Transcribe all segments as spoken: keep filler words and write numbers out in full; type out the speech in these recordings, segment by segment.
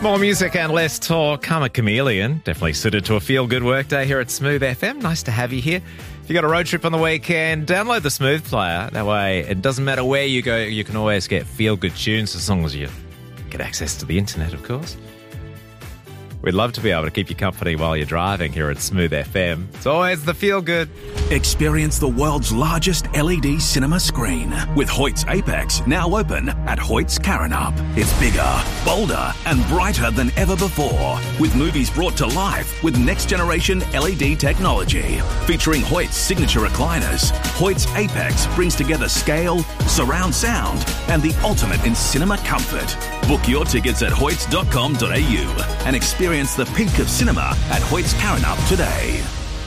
More music and less talk. I'm a chameleon. Definitely suited to a feel-good workday here at Smooth F M. Nice to have you here. If you got a road trip on the weekend, download the Smooth Player. That way, it doesn't matter where you go, you can always get feel-good tunes as long as you get access to the internet, of course. We'd love to be able to keep you company while you're driving here at Smooth F M. It's always the feel-good. Experience the world's largest L E D cinema screen with Hoyt's Apex, now open at Hoyt's Karrinyup. It's bigger, bolder and brighter than ever before, with movies brought to life with next-generation L E D technology. Featuring Hoyt's signature recliners, Hoyt's Apex brings together scale, surround sound and the ultimate in cinema comfort. Book your tickets at hoyts dot com dot a u and experience the peak of cinema at Hoyt's Karrinyup today.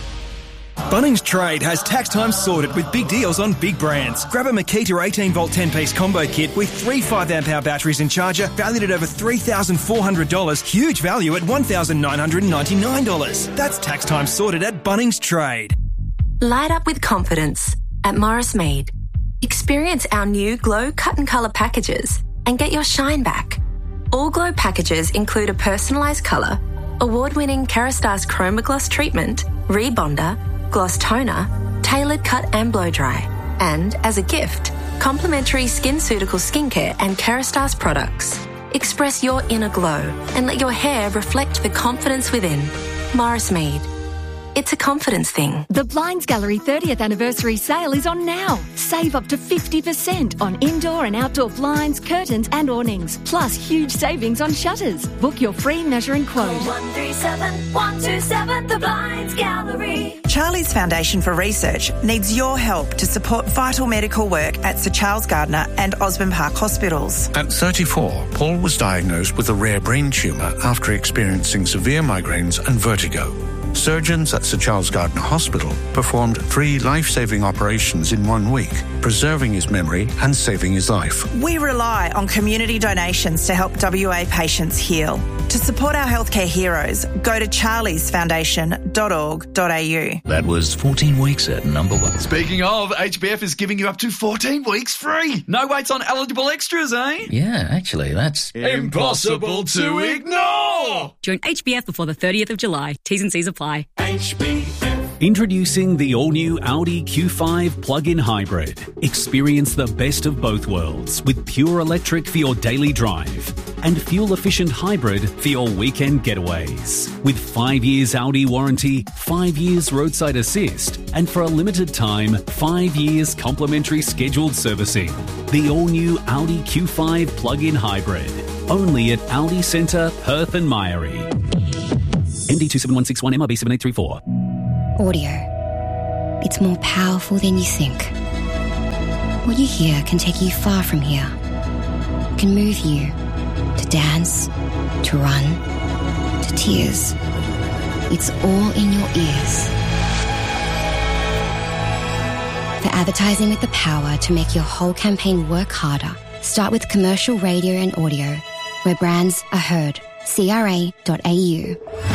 Bunnings Trade has tax time sorted with big deals on big brands. Grab a Makita eighteen volt ten piece combo kit with three five amp hour batteries and charger valued at over three thousand four hundred dollars. Huge value at one thousand nine hundred ninety-nine dollars. That's tax time sorted at Bunnings Trade. Light up with confidence at Morris Mead. Experience our new Glow cut and colour packages and get your shine back. All Glow packages include a personalised colour, award-winning Kerastase Chroma Gloss treatment, rebonder, gloss toner, tailored cut and blow dry, and, as a gift, complimentary SkinCeutical skincare and Kerastase products. Express your inner glow and let your hair reflect the confidence within. Morris Mead. It's a confidence thing. The Blinds Gallery thirtieth anniversary sale is on now. Save up to fifty percent on indoor and outdoor blinds, curtains and awnings. Plus huge savings on shutters. Book your free measure and quote. one three seven, one two seven, The Blinds Gallery. Charlie's Foundation for Research needs your help to support vital medical work at Sir Charles Gardner and Osborne Park hospitals. At thirty-four, Paul was diagnosed with a rare brain tumour after experiencing severe migraines and vertigo. Surgeons at Sir Charles Gardner Hospital performed three life-saving operations in one week, preserving his memory and saving his life. We rely on community donations to help W A patients heal. To support our healthcare heroes, go to charlies foundation dot org dot a u. That was fourteen weeks at number one. Speaking of, H B F is giving you up to fourteen weeks free. No waits on eligible extras, eh? Yeah, actually, that's impossible to ignore. Join H B F before the thirtieth of July. T's and C's apply. H B F. Introducing the all-new Audi Q five plug-in hybrid. Experience the best of both worlds with pure electric for your daily drive and fuel-efficient hybrid for your weekend getaways. With five years Audi warranty, five years roadside assist, and for a limited time, five years complimentary scheduled servicing. The all-new Audi Q five plug-in hybrid. Only at Audi Centre, Perth and Myrie. M D two seven one six one M R B seven eight three four. Audio. It's more powerful than you think. What you hear can take you far from here. Can move you to dance, to run, to tears. It's all in your ears. For advertising with the power to make your whole campaign work harder, start with commercial radio and audio, where brands are heard. C R A dot A U.